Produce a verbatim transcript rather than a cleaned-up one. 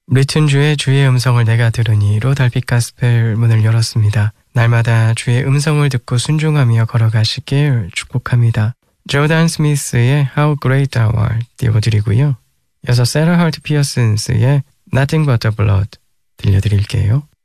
리튼주의 주의 음성을 내가 들으니로 달빛 가스펠 문을 열었습니다. 날마다 주의 음성을 듣고 순종하며 걸어가시길 축복합니다. 조단 스미스의 How Great Thou Art 띄워드리고요. 이어서 세라 헐트 피어슨스의 Nothing But The Blood 들려드릴게요.